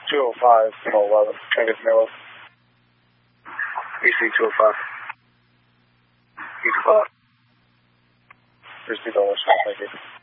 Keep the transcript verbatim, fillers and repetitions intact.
two oh five, eleven. Try to get to Maryland. E C two oh five. E C five. Here's two dollars. Thank you.